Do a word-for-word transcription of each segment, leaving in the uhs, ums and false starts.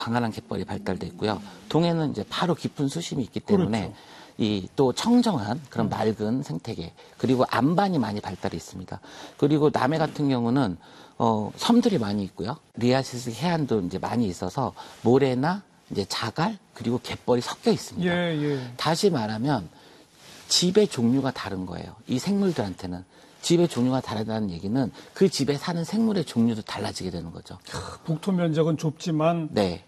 강한한 갯벌이 발달돼 있고요. 동해는 이제 바로 깊은 수심이 있기 때문에 그렇죠. 이 또 청정한 그런 맑은 생태계 그리고 안반이 많이 발달해 있습니다. 그리고 남해 같은 경우는 어, 섬들이 많이 있고요. 리아시스 해안도 이제 많이 있어서 모래나 이제 자갈 그리고 갯벌이 섞여 있습니다. 예, 예. 다시 말하면 집의 종류가 다른 거예요. 이 생물들한테는 집의 종류가 다르다는 얘기는 그 집에 사는 생물의 종류도 달라지게 되는 거죠. 북토 면적은 좁지만 네.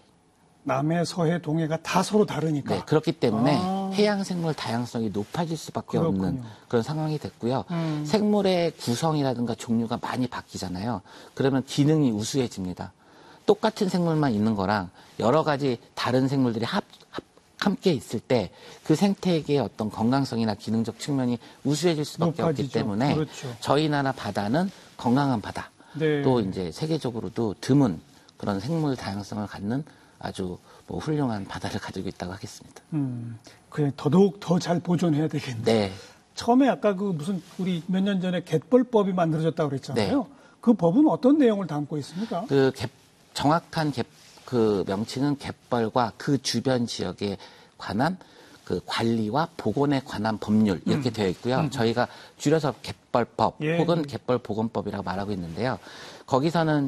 남해, 서해, 동해가 다 서로 다르니까. 네, 그렇기 때문에 아. 해양 생물 다양성이 높아질 수밖에 그렇군요. 없는 그런 상황이 됐고요. 음. 생물의 구성이라든가 종류가 많이 바뀌잖아요. 그러면 기능이 우수해집니다. 똑같은 생물만 있는 거랑 여러 가지 다른 생물들이 합, 합, 함께 있을 때 그 생태계의 어떤 건강성이나 기능적 측면이 우수해질 수밖에 높아지죠. 없기 때문에 그렇죠. 저희 나라 바다는 건강한 바다. 네. 또 이제 세계적으로도 드문 그런 생물 다양성을 갖는 아주 뭐 훌륭한 바다를 가지고 있다고 하겠습니다. 음, 그냥 더더욱 더 잘 보존해야 되겠네요. 네. 처음에 아까 그 무슨 우리 몇 년 전에 갯벌법이 만들어졌다고 그랬잖아요. 네. 그 법은 어떤 내용을 담고 있습니까? 그 갯, 정확한 갯, 그 명칭은 갯벌과 그 주변 지역에 관한 그 관리와 복원에 관한 법률 이렇게 음. 되어 있고요. 음. 저희가 줄여서 갯벌법 예. 혹은 갯벌보건법이라고 말하고 있는데요. 거기서는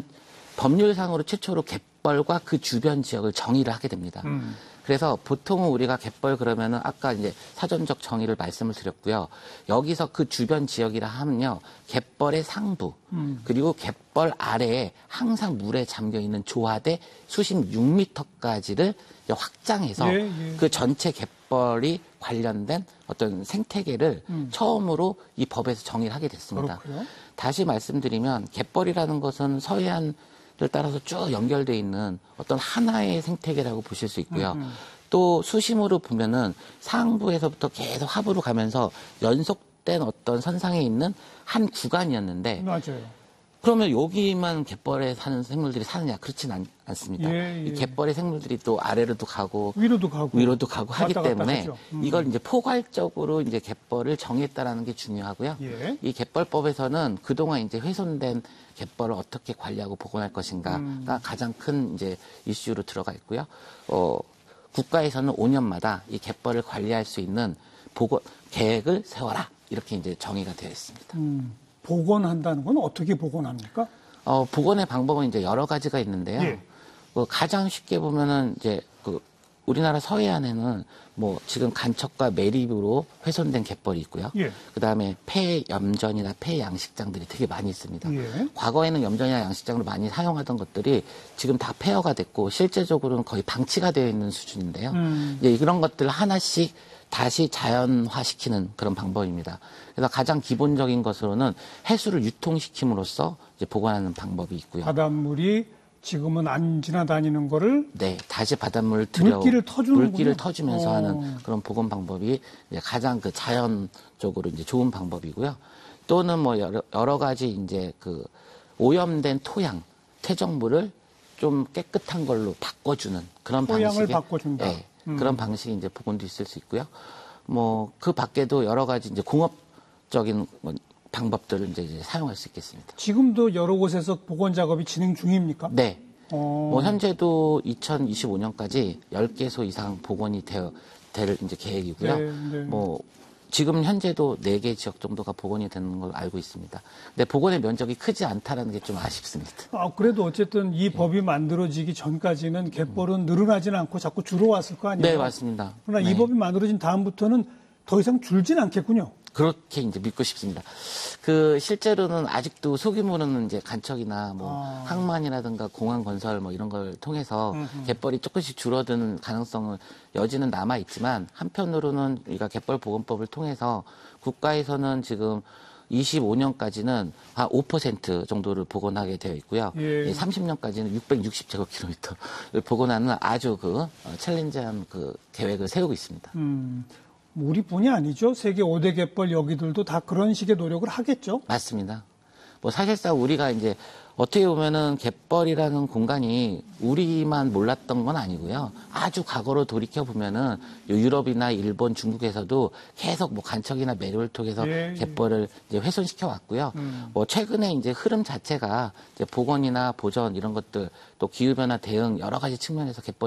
법률상으로 최초로 갯벌과 그 주변 지역을 정의를 하게 됩니다. 음. 그래서 보통은 우리가 갯벌 그러면은 아까 이제 사전적 정의를 말씀을 드렸고요. 여기서 그 주변 지역이라 하면요. 갯벌의 상부, 음. 그리고 갯벌 아래에 항상 물에 잠겨 있는 조화대 수심 육 미터까지를 확장해서 예, 예. 그 전체 갯벌이 관련된 어떤 생태계를 음. 처음으로 이 법에서 정의를 하게 됐습니다. 그렇고요. 다시 말씀드리면 갯벌이라는 것은 서해안 를 따라서 쭉 연결되어 있는 어떤 하나의 생태계라고 보실 수 있고요. 음, 음. 또 수심으로 보면은 상부에서부터 계속 하부로 가면서 연속된 어떤 선상에 있는 한 구간이었는데 맞아요. 그러면 여기만 갯벌에 사는 생물들이 사느냐? 그렇진 않, 않습니다. 예, 예. 이 갯벌의 생물들이 또 아래로도 가고 위로도 가고 위로도 가고 하기 왔다 갔다 때문에 하죠. 음. 이걸 이제 포괄적으로 이제 갯벌을 정했다라는 게 중요하고요. 예. 이 갯벌법에서는 그동안 이제 훼손된 갯벌을 어떻게 관리하고 복원할 것인가가 음. 가장 큰 이제 이슈로 들어가 있고요. 어, 국가에서는 오 년마다 이 갯벌을 관리할 수 있는 복원 계획을 세워라 이렇게 이제 정의가 되어 있습니다. 음, 복원한다는 건 어떻게 복원합니까? 어, 복원의 방법은 이제 여러 가지가 있는데요. 예. 어, 가장 쉽게 보면은 이제 그 우리나라 서해안에는 뭐 지금 간척과 매립으로 훼손된 갯벌이 있고요. 예. 그 다음에 폐염전이나 폐양식장들이 되게 많이 있습니다. 예. 과거에는 염전이나 양식장으로 많이 사용하던 것들이 지금 다 폐허가 됐고 실제적으로는 거의 방치가 되어 있는 수준인데요. 음. 이제 이런 것들을 하나씩 다시 자연화시키는 그런 방법입니다. 그래서 가장 기본적인 것으로는 해수를 유통시킴으로써 이제 복원하는 방법이 있고요. 바닷물이 지금은 안 지나다니는 거를 네, 다시 바닷물을 들여 물기를 터주는군요. 물기를 터주면서 어. 하는 그런 복원 방법이 이제 가장 그 자연적으로 이제 좋은 방법이고요. 또는 뭐 여러, 여러 가지 이제 그 오염된 토양, 퇴적물을 좀 깨끗한 걸로 바꿔주는 그런 토양을 방식의 바꿔준다. 네, 음. 그런 방식이 이제 복원도 있을 수 있고요. 뭐 그 밖에도 여러 가지 이제 공업적인 뭐 방법들을 이제, 이제 사용할 수 있겠습니다. 지금도 여러 곳에서 복원 작업이 진행 중입니까? 네. 어. 뭐 현재도 이천이십오 년까지 열 개소 이상 복원이 되어 될 이제 계획이고요. 네, 네. 뭐 지금 현재도 네 개 지역 정도가 복원이 되는 걸 알고 있습니다. 근데 복원의 면적이 크지 않다라는 게 좀 아쉽습니다. 아, 그래도 어쨌든 이 법이 만들어지기 전까지는 갯벌은 늘어나지는 않고 자꾸 줄어왔을 거 아니에요? 네, 맞습니다. 그러나 네. 이 법이 만들어진 다음부터는 더 이상 줄진 않겠군요. 그렇게 이제 믿고 싶습니다. 그 실제로는 아직도 소규모로는 이제 간척이나 뭐 아. 항만이라든가 공항 건설 뭐 이런 걸 통해서 음흠. 갯벌이 조금씩 줄어드는 가능성은 여지는 남아 있지만 한편으로는 우리가 갯벌 보건법을 통해서 국가에서는 지금 이십오 년까지는 한 오 퍼센트 정도를 복원하게 되어 있고요. 예. 삼십 년까지는 육백육십 제곱킬로미터를 복원하는 아주 그 챌린지한 그 계획을 세우고 있습니다. 음, 우리뿐이 아니죠. 세계 오 대 갯벌 여기들도 다 그런 식의 노력을 하겠죠. 맞습니다. 뭐 사실상 우리가 이제 어떻게 보면은 갯벌이라는 공간이 우리만 몰랐던 건 아니고요. 아주 과거로 돌이켜 보면은 유럽이나 일본, 중국에서도 계속 뭐 간척이나 매료를 통해서 예, 예. 갯벌을 이제 훼손시켜 왔고요. 음. 뭐 최근에 이제 흐름 자체가 이제 복원이나 보전 이런 것들 또 기후변화 대응 여러 가지 측면에서 갯벌